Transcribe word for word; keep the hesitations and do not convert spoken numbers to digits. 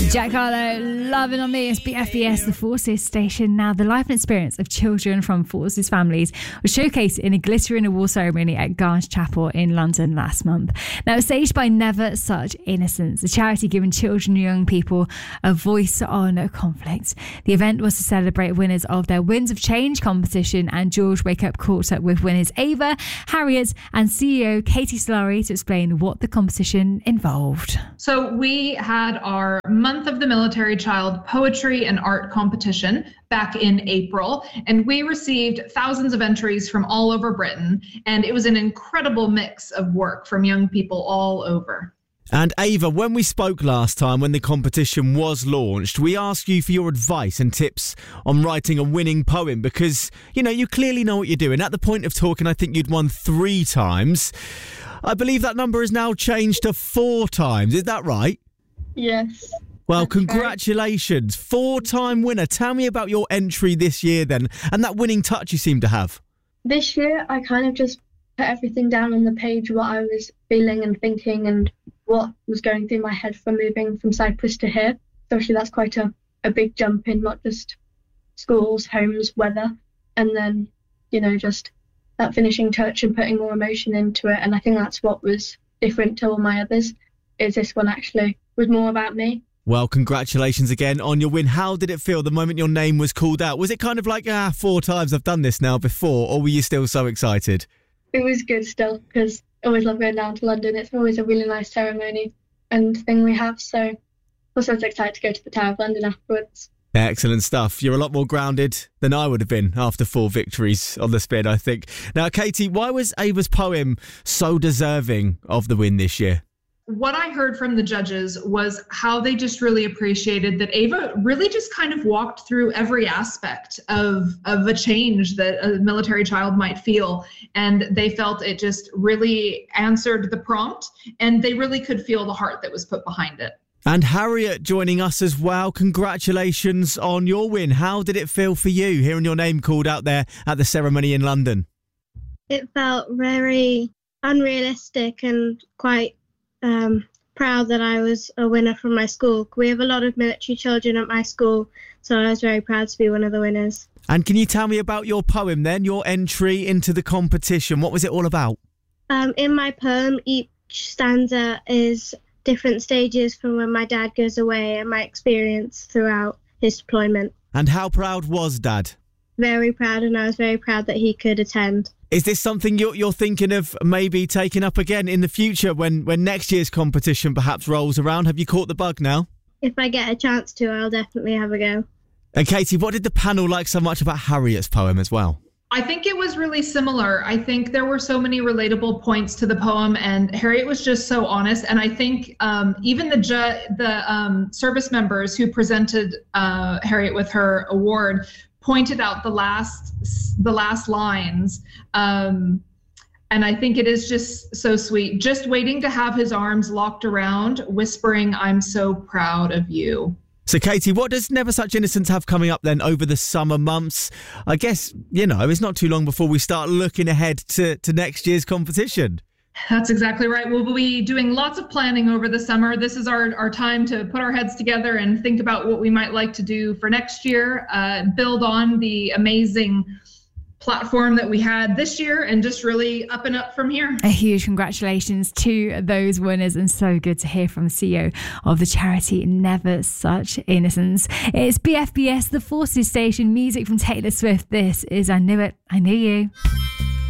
Jack Harlow, Loving on Me. It's B F B S, the Forces station. Now, the life and experience of children from Forces families was showcased in a glittering award ceremony at Grange Chapel in London last month. Now, it was staged by Never Such Innocence, a charity giving children and young people a voice on conflict. The event was to celebrate winners of their Winds of Change competition, and George Wake Up caught up with winners Ava, Harriet, and C E O Katie Solari to explain what the competition involved. So we had our Month of the Military Child poetry and art competition back in April, and we received thousands of entries from all over Britain, and it was an incredible mix of work from young people all over. And Ava, when we spoke last time, when the competition was launched, we asked you for your advice and tips on writing a winning poem because, you know, you clearly know what you're doing. At the point of talking, I think you'd won three times. I believe that number has now changed to four times. Is that right? Yes. Well, That's congratulations. Right. Four-time winner. Tell me about your entry this year then, and that winning touch you seem to have. This year, I kind of just put everything down on the page, what I was feeling and thinking and what was going through my head from moving from Cyprus to here. So obviously that's quite a, a big jump in, not just schools, homes, weather, and then, you know, just that finishing touch and putting more emotion into it. And I think that's what was different to all my others, is this one actually was more about me. Well, congratulations again on your win. How did it feel the moment your name was called out? Was it kind of like, ah, four times I've done this now before, or were you still so excited? It was good still, because I always love going down to London. It's always a really nice ceremony and thing we have, so also I was excited to go to the Tower of London afterwards. Excellent stuff. You're a lot more grounded than I would have been after four victories on the spin, I think. Now, Katie, why was Ava's poem so deserving of the win this year? What I heard from the judges was how they just really appreciated that Ava really just kind of walked through every aspect of, of a change that a military child might feel. And they felt it just really answered the prompt, and they really could feel the heart that was put behind it. And Harriet joining us as well. Congratulations on your win. How did it feel for you hearing your name called out there at the ceremony in London? It felt very unrealistic and quite Um, proud that I was a winner from my school. We have a lot of military children at my school, so I was very proud to be one of the winners. And can you tell me about your poem then, your entry into the competition? What was it all about? Um, in my poem, each stanza is different stages from when my dad goes away and my experience throughout his deployment. And how proud was Dad? Very proud, and I was very proud that he could attend. Is this something you're, you're thinking of maybe taking up again in the future when, when next year's competition perhaps rolls around? Have you caught the bug now? If I get a chance to, I'll definitely have a go. And Katie, what did the panel like so much about Harriet's poem as well? I think it was really similar. I think there were so many relatable points to the poem, and Harriet was just so honest. And I think um, even the ju- the um, service members who presented uh, Harriet with her award pointed out the last the last lines. Um, and I think it is just so sweet. Just waiting to have his arms locked around, whispering, "I'm so proud of you." So, Katie, what does Never Such Innocence have coming up then over the summer months? I guess, you know, it's not too long before we start looking ahead to, to next year's competition. That's exactly right. We'll be doing lots of planning over the summer. This is our, our time to put our heads together and think about what we might like to do for next year, uh, build on the amazing platform that we had this year, and just really up and up from here. A huge congratulations to those winners, and so good to hear from the C E O of the charity Never Such Innocence. It's B F B S, the Forces station, music from Taylor Swift. This is I Knew It, I Knew You.